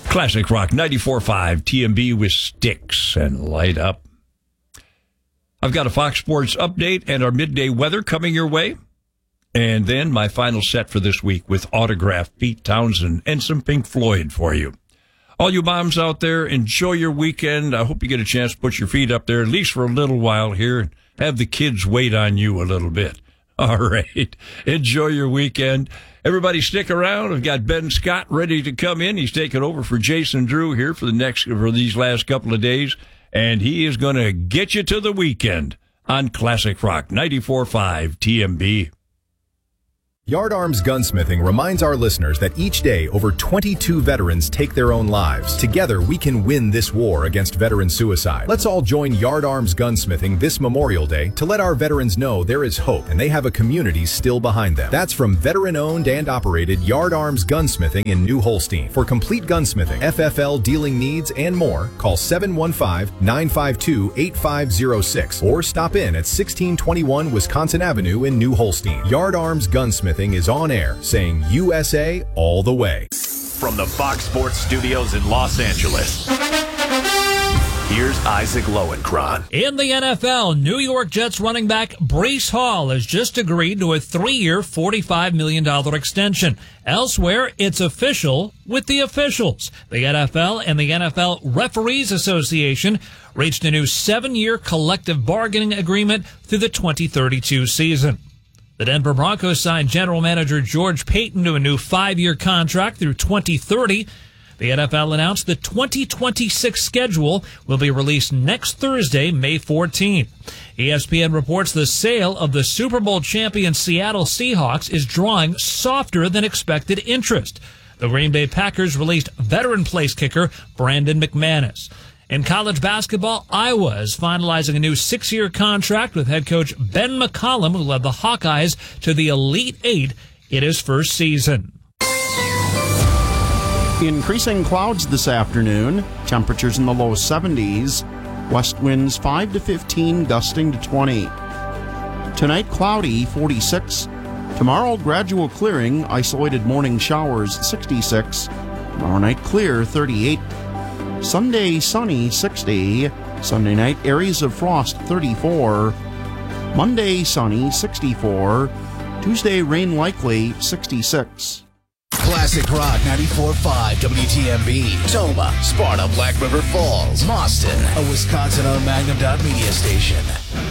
Classic Rock 94.5 TMB with Sticks and Light Up. I've got a Fox Sports update and our midday weather coming your way. And then my final set for this week with Autograph, Pete Townsend, and some Pink Floyd for you. All you moms out there, enjoy your weekend. I hope you get a chance to put your feet up there, at least for a little while here, and have the kids wait on you a little bit. All right. Enjoy your weekend. Everybody stick around. I've got Ben Scott ready to come in. He's taking over for Jason Drew here for these last couple of days, and he is going to get you to the weekend on Classic Rock 94.5 TMB. Yardarms Gunsmithing reminds our listeners that each day over 22 veterans take their own lives. Together, we can win this war against veteran suicide. Let's all join Yardarms Gunsmithing this Memorial Day to let our veterans know there is hope and they have a community still behind them. That's from veteran-owned and operated Yardarms Gunsmithing in New Holstein. For complete gunsmithing, FFL dealing needs, and more, call 715-952-8506 or stop in at 1621 Wisconsin Avenue in New Holstein. Yardarms Gunsmithing is on air, saying USA all the way. From the Fox Sports Studios in Los Angeles, here's Isaac Lowenkron. In the NFL, New York Jets running back Breece Hall has just agreed to a 3-year, $45 million extension. Elsewhere, it's official with the officials. The NFL and the NFL Referees Association reached a new 7-year collective bargaining agreement through the 2032 season. The Denver Broncos signed general manager George Payton to a new 5-year contract through 2030. The NFL announced the 2026 schedule will be released next Thursday, May 14th. ESPN reports the sale of the Super Bowl champion Seattle Seahawks is drawing softer than expected interest. The Green Bay Packers released veteran place kicker Brandon McManus. In college basketball, Iowa is finalizing a new 6-year contract with head coach Ben McCollum, who led the Hawkeyes to the Elite Eight in his first season. Increasing clouds this afternoon, temperatures in the low 70s, west winds 5 to 15, gusting to 20. Tonight, cloudy, 46. Tomorrow, gradual clearing, isolated morning showers, 66. Tomorrow night, clear, 38. Sunday, sunny, 60. Sunday night, areas of frost, 34. Monday, sunny, 64. Tuesday, rain likely, 66. Classic Rock 94.5 WTMB. Toma, Sparta, Black River Falls, Boston. A Wisconsin-owned Magnum Media station.